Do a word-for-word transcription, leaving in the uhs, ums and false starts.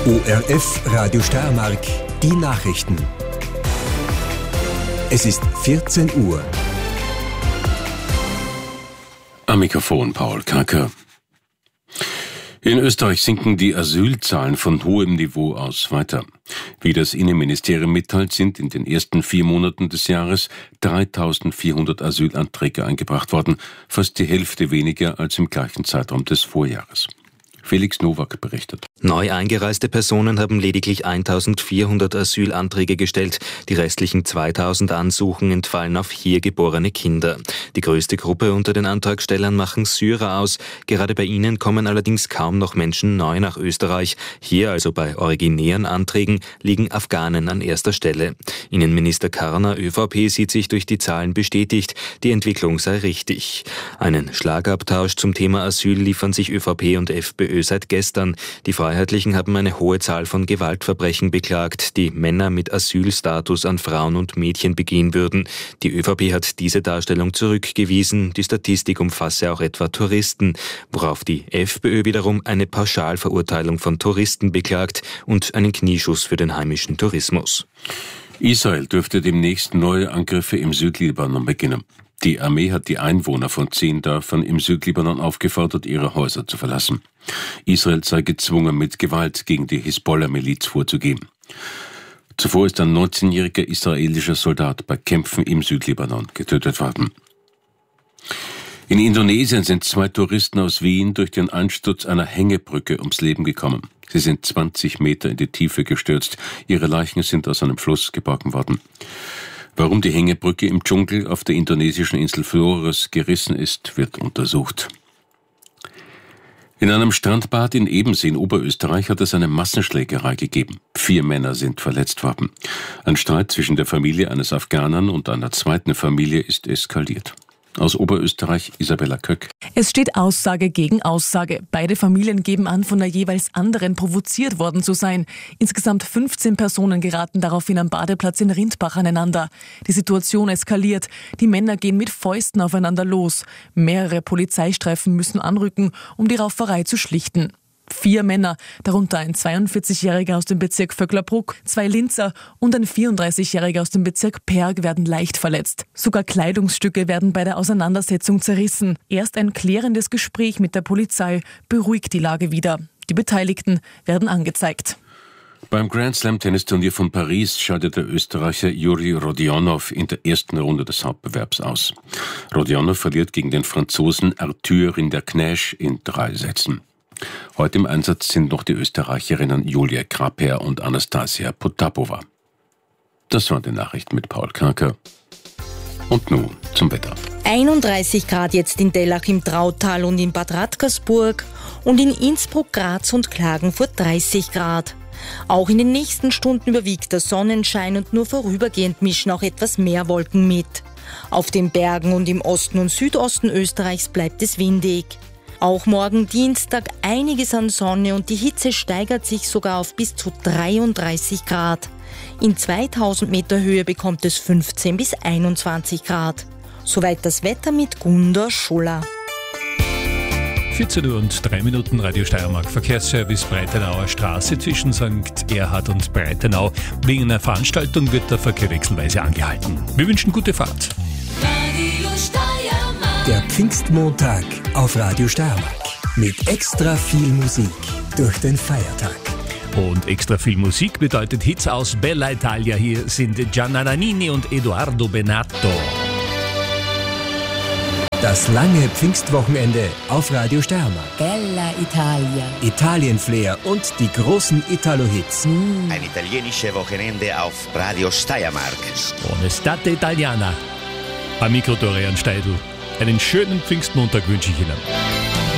O R F Radio Steiermark, die Nachrichten. Es ist vierzehn Uhr. Am Mikrofon Paul Kacker. In Österreich sinken die Asylzahlen von hohem Niveau aus weiter. Wie das Innenministerium mitteilt, sind in den ersten vier Monaten des Jahres dreitausendvierhundert Asylanträge eingebracht worden, fast die Hälfte weniger als im gleichen Zeitraum des Vorjahres. Felix Nowak berichtet. Neu eingereiste Personen haben lediglich eintausendvierhundert Asylanträge gestellt. Die restlichen zweitausend Ansuchen entfallen auf hier geborene Kinder. Die größte Gruppe unter den Antragstellern machen Syrer aus. Gerade bei ihnen kommen allerdings kaum noch Menschen neu nach Österreich. Hier, also bei originären Anträgen, liegen Afghanen an erster Stelle. Innenminister Karner, ÖVP, sieht sich durch die Zahlen bestätigt. Die Entwicklung sei richtig. Einen Schlagabtausch zum Thema Asyl liefern sich ÖVP und FPÖ seit gestern. Die Freiheitlichen haben eine hohe Zahl von Gewaltverbrechen beklagt, die Männer mit Asylstatus an Frauen und Mädchen begehen würden. Die ÖVP hat diese Darstellung zurückgewiesen. Die Statistik umfasse auch etwa Touristen, worauf die FPÖ wiederum eine Pauschalverurteilung von Touristen beklagt und einen Knieschuss für den heimischen Tourismus. Israel dürfte demnächst neue Angriffe im Südlibanon beginnen. Die Armee hat die Einwohner von zehn Dörfern im Südlibanon aufgefordert, ihre Häuser zu verlassen. Israel sei gezwungen, mit Gewalt gegen die Hisbollah-Miliz vorzugehen. Zuvor ist ein neunzehnjähriger israelischer Soldat bei Kämpfen im Südlibanon getötet worden. In Indonesien sind zwei Touristen aus Wien durch den Einsturz einer Hängebrücke ums Leben gekommen. Sie sind zwanzig Meter in die Tiefe gestürzt. Ihre Leichen sind aus einem Fluss geborgen worden. Warum die Hängebrücke im Dschungel auf der indonesischen Insel Flores gerissen ist, wird untersucht. In einem Strandbad in Ebensee in Oberösterreich hat es eine Massenschlägerei gegeben. Vier Männer sind verletzt worden. Ein Streit zwischen der Familie eines Afghanen und einer zweiten Familie ist eskaliert. Aus Oberösterreich Isabella Köck. Es steht Aussage gegen Aussage. Beide Familien geben an, von der jeweils anderen provoziert worden zu sein. Insgesamt fünfzehn Personen geraten daraufhin am Badeplatz in Rindbach aneinander. Die Situation eskaliert. Die Männer gehen mit Fäusten aufeinander los. Mehrere Polizeistreifen müssen anrücken, um die Rauferei zu schlichten. Vier Männer, darunter ein zweiundvierzigjähriger aus dem Bezirk Vöcklerbruck, zwei Linzer und ein vierunddreißigjähriger aus dem Bezirk Perg werden leicht verletzt. Sogar Kleidungsstücke werden bei der Auseinandersetzung zerrissen. Erst ein klärendes Gespräch mit der Polizei beruhigt die Lage wieder. Die Beteiligten werden angezeigt. Beim Grand Slam Tennisturnier von Paris scheidet der Österreicher Juri Rodionov in der ersten Runde des Hauptbewerbs aus. Rodionov verliert gegen den Franzosen Arthur Rinderknecht in drei Sätzen. Heute im Einsatz sind noch die Österreicherinnen Julia Kraper und Anastasia Potapova. Das waren die Nachrichten mit Paul Kacker. Und nun zum Wetter. einunddreißig Grad jetzt in Dellach im Trautal und in Bad Radkersburg und in Innsbruck, Graz und Klagenfurt dreißig Grad. Auch in den nächsten Stunden überwiegt der Sonnenschein und nur vorübergehend mischen auch etwas mehr Wolken mit. Auf den Bergen und im Osten und Südosten Österreichs bleibt es windig. Auch morgen Dienstag einiges an Sonne und die Hitze steigert sich sogar auf bis zu dreiunddreißig Grad. In zweitausend Meter Höhe bekommt es fünfzehn bis einundzwanzig Grad. Soweit das Wetter mit Gunda Schuller. vierzehn Uhr und drei Minuten, Radio Steiermark, Verkehrsservice Breitenauer Straße zwischen Sankt Erhard und Breitenau. Wegen einer Veranstaltung wird der Verkehr wechselweise angehalten. Wir wünschen gute Fahrt. Radio Steiermark. Der Pfingstmontag auf Radio Steiermark. Mit extra viel Musik durch den Feiertag. Und extra viel Musik bedeutet Hits aus Bella Italia. Hier sind Gianna Nannini und Edoardo Benatto. Das lange Pfingstwochenende auf Radio Steiermark. Bella Italia. Italien-Flair und die großen Italo-Hits. Mm. Ein italienisches Wochenende auf Radio Steiermark. Buon'estate Italiana. Am Mikro Dorian Steidl. Einen schönen Pfingstmontag wünsche ich Ihnen.